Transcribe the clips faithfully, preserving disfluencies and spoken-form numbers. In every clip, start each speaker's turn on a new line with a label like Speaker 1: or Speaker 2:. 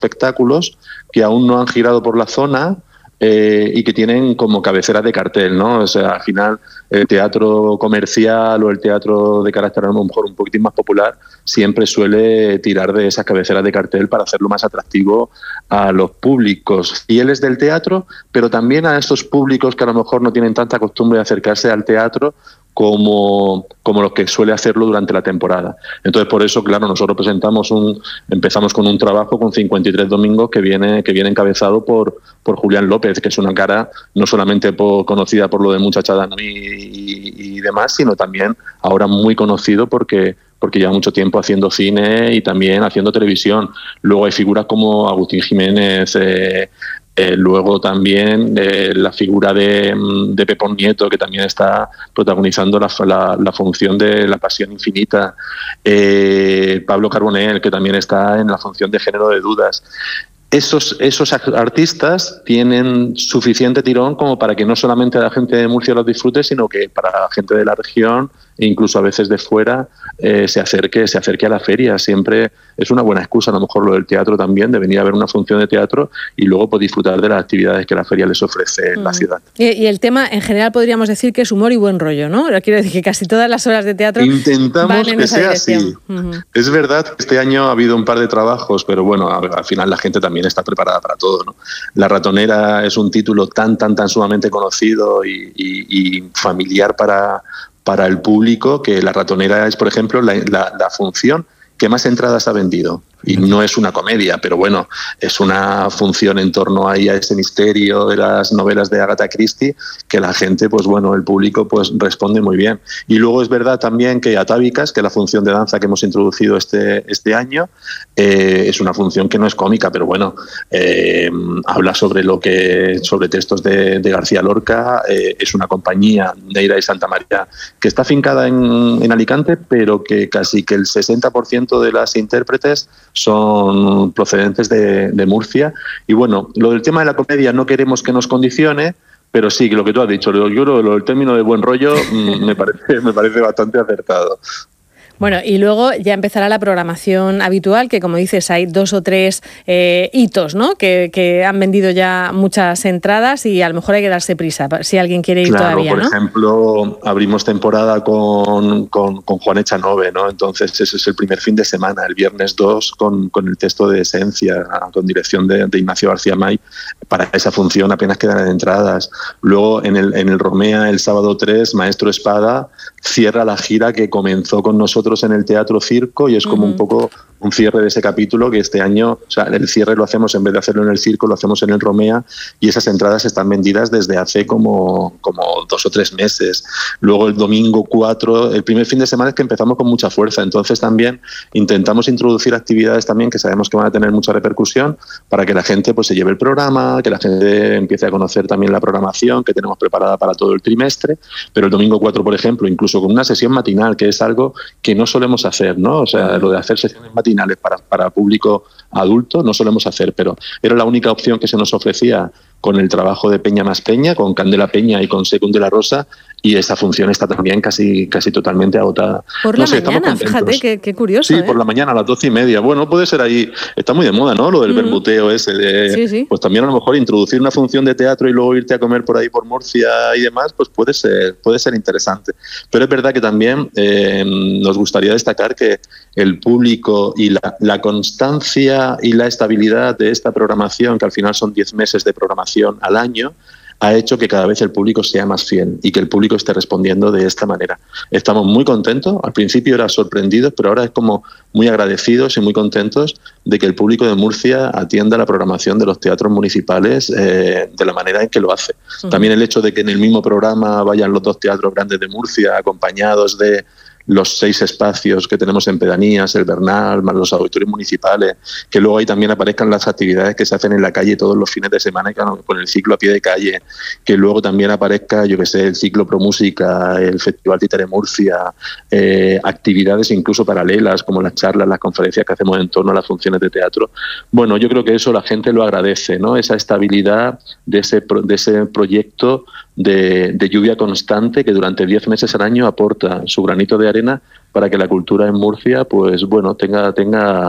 Speaker 1: espectáculos que aún no han girado por la zona eh, y que tienen como cabeceras de cartel, ¿no? O sea, al final el teatro comercial o el teatro de carácter a lo mejor un poquitín más popular siempre suele tirar de esas cabeceras de cartel para hacerlo más atractivo a los públicos fieles del teatro, pero también a esos públicos que a lo mejor no tienen tanta costumbre de acercarse al teatro como, como los que suele hacerlo durante la temporada. Entonces, por eso, claro, nosotros presentamos un, empezamos con un trabajo con cincuenta y tres domingos que viene, que viene encabezado por, por Julián López, que es una cara no solamente por, conocida por lo de Muchachada Nui y, y demás, sino también ahora muy conocido porque porque lleva mucho tiempo haciendo cine y también haciendo televisión. Luego hay figuras como Agustín Jiménez, eh, eh, luego también eh, la figura de, de Pepón Nieto, que también está protagonizando la, la, la función de La Pasión Infinita, eh, Pablo Carbonell, que también está en la función de Género de Dudas. Esos, esos artistas tienen suficiente tirón como para que no solamente la gente de Murcia los disfrute, sino que para la gente de la región e incluso a veces de fuera eh, se acerque se acerque a la feria. Siempre es una buena excusa, a lo mejor lo del teatro también, de venir a ver una función de teatro y luego pues, disfrutar de las actividades que la feria les ofrece en mm. la ciudad.
Speaker 2: Y, y el tema, en general, podríamos decir que es humor y buen rollo, ¿no? Quiero decir que casi todas las horas de teatro
Speaker 1: intentamos
Speaker 2: van en
Speaker 1: que
Speaker 2: esa
Speaker 1: sea
Speaker 2: dirección.
Speaker 1: así.
Speaker 2: Uh-huh.
Speaker 1: Es verdad que este año ha habido un par de trabajos, pero bueno, al final la gente también está preparada para todo, ¿no? La Ratonera es un título tan, tan, tan sumamente conocido y, y, y familiar para, para el público que La Ratonera es, por ejemplo, la, la, la función que más entradas ha vendido. Y no es una comedia, pero bueno, es una función en torno ahí a ese misterio de las novelas de Agatha Christie que la gente, pues bueno, el público pues responde muy bien. Y luego es verdad también que Atávicas, que es la función de danza que hemos introducido este, este año, eh, es una función que no es cómica, pero bueno, eh, habla sobre lo que sobre textos de, de García Lorca, eh, es una compañía, Neira y Santa María, que está afincada en, en Alicante, pero que casi que el sesenta por ciento de las intérpretes son procedentes de, de Murcia. Y bueno, lo del tema de la comedia no queremos que nos condicione, pero sí, lo que tú has dicho, yo creo lo del término de buen rollo me parece, me parece bastante acertado.
Speaker 2: Bueno, y luego ya empezará la programación habitual, que como dices, hay dos o tres eh, hitos, ¿no? Que, que han vendido ya muchas entradas y a lo mejor hay que darse prisa si alguien quiere ir
Speaker 1: claro,
Speaker 2: todavía,
Speaker 1: por
Speaker 2: ¿no?
Speaker 1: ejemplo, abrimos temporada con, con, con Juan Echanove, ¿no? Entonces ese es el primer fin de semana, el viernes dos, con, con el texto de Esencia, con dirección de, de Ignacio García May. Para esa función apenas quedan entradas. Luego en el, en el Romea, el sábado tres, Maestro Espada cierra la gira que comenzó con nosotros en el Teatro Circo y es como uh-huh. un poco un cierre de ese capítulo que este año, o sea, el cierre lo hacemos en vez de hacerlo en el Circo, lo hacemos en el Romea y esas entradas están vendidas desde hace como, como dos o tres meses. Luego el domingo cuatro, el primer fin de semana es que empezamos con mucha fuerza, entonces también intentamos introducir actividades también que sabemos que van a tener mucha repercusión para que la gente pues se lleve el programa, que la gente empiece a conocer también la programación que tenemos preparada para todo el trimestre, pero el domingo cuatro, por ejemplo, incluso con una sesión matinal, que es algo que no solemos hacer, ¿no? O sea, lo de hacer sesiones matinales para, para público adulto no solemos hacer, pero era la única opción que se nos ofrecía con el trabajo de Peña más Peña, con Candela Peña y con Secund de la Rosa, y esa función está también casi casi totalmente agotada.
Speaker 2: Por
Speaker 1: no
Speaker 2: la
Speaker 1: sé,
Speaker 2: mañana, fíjate, qué, qué curioso.
Speaker 1: Sí,
Speaker 2: ¿eh?
Speaker 1: por la mañana a las doce y media. Bueno, puede ser ahí, está muy de moda, ¿no? Lo del mm. verbuteo ese de,
Speaker 2: sí, sí.
Speaker 1: pues también a lo mejor introducir una función de teatro y luego irte a comer por ahí por Murcia y demás, pues puede ser, puede ser interesante. Pero es verdad que también eh, nos gustaría destacar que el público y la, la constancia y la estabilidad de esta programación, que al final son diez meses de programación al año, ha hecho que cada vez el público sea más fiel y que el público esté respondiendo de esta manera. Estamos muy contentos, al principio era sorprendidos, pero ahora es como muy agradecidos y muy contentos de que el público de Murcia atienda la programación de los teatros municipales eh, de la manera en que lo hace. Uh-huh. También el hecho de que en el mismo programa vayan los dos teatros grandes de Murcia acompañados de los seis espacios que tenemos en pedanías, el Bernal, más los auditorios municipales, que luego ahí también aparezcan las actividades que se hacen en la calle todos los fines de semana con el ciclo a pie de calle, que luego también aparezca, yo que sé, el ciclo Pro Música, el Festival Títere Murcia, eh, actividades incluso paralelas como las charlas, las conferencias que hacemos en torno a las funciones de teatro. Bueno, yo creo que eso la gente lo agradece, ¿no? Esa estabilidad de ese, de ese proyecto de, de lluvia constante que durante diez meses al año aporta su granito de arena para que la cultura en Murcia, pues bueno, tenga tenga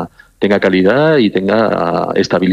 Speaker 1: tenga calidad y tenga estabilidad.